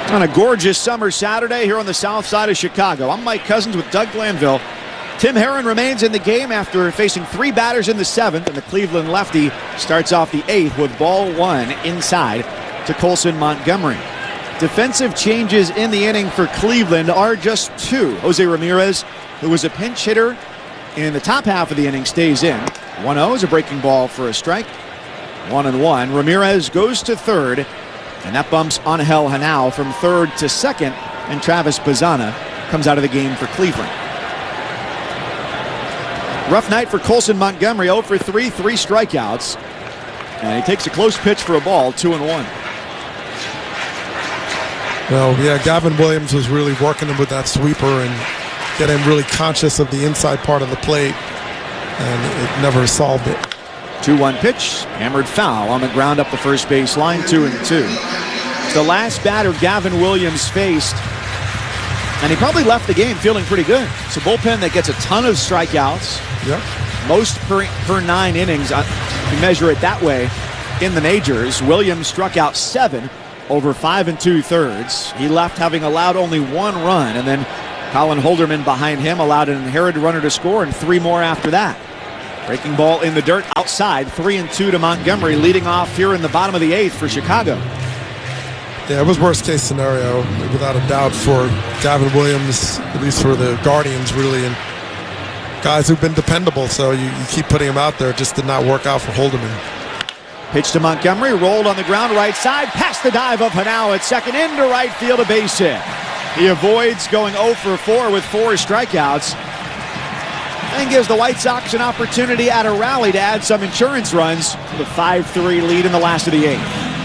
On a gorgeous summer Saturday here on the south side of Chicago. I'm Mike Cousins with Doug Glanville. Tim Herron remains in the game after facing 3 batters in the 7th, and the Cleveland lefty starts off the 8th with ball 1 inside to Colson Montgomery. Defensive changes in the inning for Cleveland are just 2. Jose Ramirez, who was a pinch hitter in the top half of the inning, stays in. 1-0 is a breaking ball for a strike. 1-1. Ramirez goes to third, and that bumps Angel Henao from third to second, and Travis Bazzana comes out of the game for Cleveland. Rough night for Colson Montgomery, 0 for 3, 3 strikeouts. And he takes a close pitch for a ball, 2-1. Well, yeah, Gavin Williams was really working him with that sweeper and getting really conscious of the inside part of the plate, and it never solved it. 2-1 pitch, hammered foul on the ground up the first base line, 2-2. It's the last batter Gavin Williams faced, and he probably left the game feeling pretty good. It's a bullpen that gets a ton of strikeouts. Yep. Most per 9 innings, if you measure it that way, in the majors. Williams struck out 7 over 5 2/3. He left having allowed only 1 run, and then Colin Holderman behind him allowed an inherited runner to score, and 3 more after that. Breaking ball in the dirt outside, 3-2 to Montgomery, leading off here in the bottom of the 8th for Chicago. Yeah, it was worst case scenario, without a doubt, for Gavin Williams, at least for the Guardians, really, and guys who've been dependable, so you keep putting them out there. It just did not work out for Holderman. Pitch to Montgomery, rolled on the ground right side, past the dive of Henao at second, into right field, a base hit. He avoids going 0 for 4 with 4 strikeouts, and gives the White Sox an opportunity at a rally to add some insurance runs with a 5-3 lead in the last of the 8th.